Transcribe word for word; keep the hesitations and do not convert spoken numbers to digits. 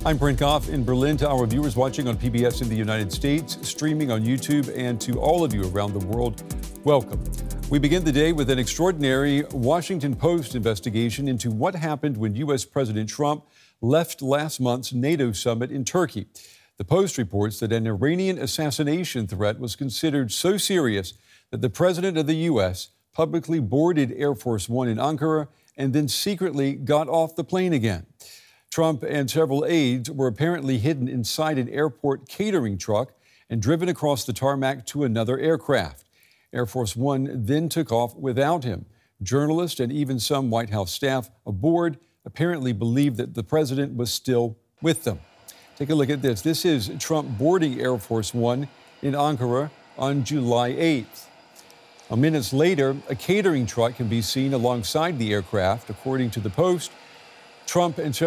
I'm Brent Goff in Berlin. To our viewers watching on P B S in the United States, streaming on YouTube, and to all of you around the world, welcome. We begin the day with an extraordinary Washington Post investigation into what happened when U S President Trump left last month's NATO summit in Turkey. The Post reports that an Iranian assassination threat was considered so serious that the president of the U S publicly boarded Air Force One in Ankara and then secretly got off the plane again. Trump and several aides were apparently hidden inside an airport catering truck and driven across the tarmac to another aircraft. Air Force One then took off without him. Journalists and even some White House staff aboard apparently believed that the president was still with them. Take a look at this. This is Trump boarding Air Force One in Ankara on July eighth. Now, minutes later, a catering truck can be seen alongside the aircraft. According to the Post, Trump and